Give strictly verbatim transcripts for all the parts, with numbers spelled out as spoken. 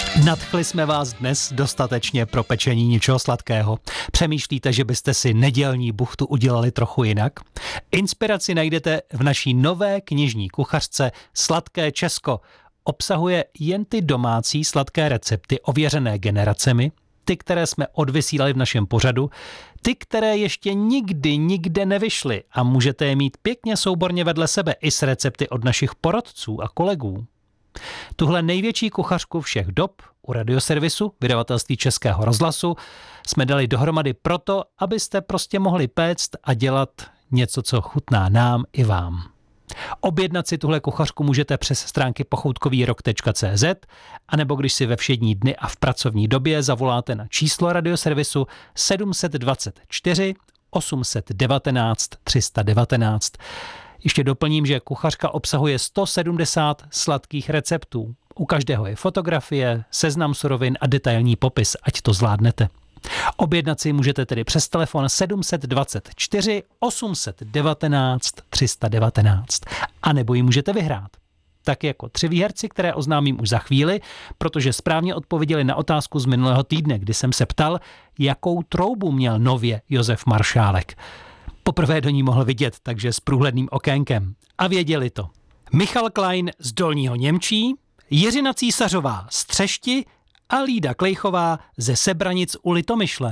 Nadchli jsme vás dnes dostatečně pro pečení něčeho sladkého? Přemýšlíte, že byste si nedělní buchtu udělali trochu jinak? Inspiraci najdete v naší nové knižní kuchařce Sladké Česko. Obsahuje jen ty domácí sladké recepty ověřené generacemi, ty, které jsme odvysílali v našem pořadu, ty, které ještě nikdy nikde nevyšly a můžete je mít pěkně souborně vedle sebe i s recepty od našich porodců a kolegů. Tuhle největší kuchařku všech dob u Radioservisu, vydavatelství Českého rozhlasu, jsme dali dohromady proto, abyste prostě mohli péct a dělat něco, co chutná nám i vám. Objednat si tuhle kuchařku můžete přes stránky pochoutkový rok tečka cé zet, anebo když si ve všední dny a v pracovní době zavoláte na číslo Radioservisu sedm set dvacet čtyři osm set devatenáct tři sta devatenáct. Ještě doplním, že kuchařka obsahuje sto sedmdesát sladkých receptů. U každého je fotografie, seznam surovin a detailní popis, ať to zvládnete. Objednat si můžete tedy přes telefon sedm set dvacet čtyři osm set devatenáct tři sta devatenáct. A nebo ji můžete vyhrát. Tak jako tři výherci, které oznámím už za chvíli, protože správně odpověděli na otázku z minulého týdne, kdy jsem se ptal, jakou troubu měl nově Josef Maršálek. Poprvé do ní mohl vidět, takže s průhledným okénkem. A věděli to. Michal Klein z Dolního Němčí, Jiřina Císařová z Třešti a Lída Klejchová ze Sebranic u Litomyšle.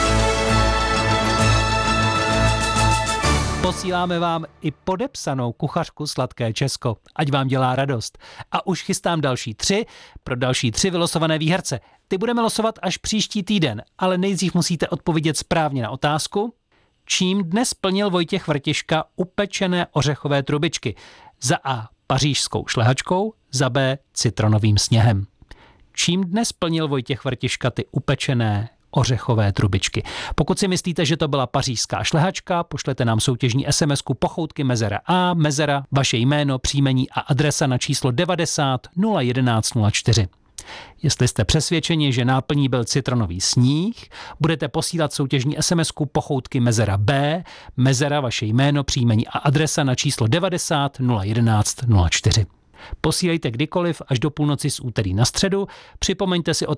Posíláme vám i podepsanou kuchařku Sladké Česko, ať vám dělá radost. A už chystám další tři pro další tři vylosované výherce. Ty budeme losovat až příští týden, ale nejdřív musíte odpovědět správně na otázku, čím dnes plnil Vojtěch Vrtiška upečené ořechové trubičky. Za A pařížskou šlehačkou, za B citronovým sněhem. Čím dnes plnil Vojtěch Vrtiška ty upečené ořechové trubičky? Pokud si myslíte, že to byla pařížská šlehačka, pošlete nám soutěžní SMSku pochoutky mezera A, mezera, vaše jméno, příjmení a adresa na číslo devadesát nula jedenáct nula čtyři. Jestli jste přesvědčeni, že náplní byl citronový sníh, budete posílat soutěžní SMSku pochoutky mezera B, mezera, vaše jméno, příjmení a adresa na číslo devadesát nula jedenáct nula čtyři. Posílejte kdykoliv až do půlnoci z úterý na středu. Připomeňte si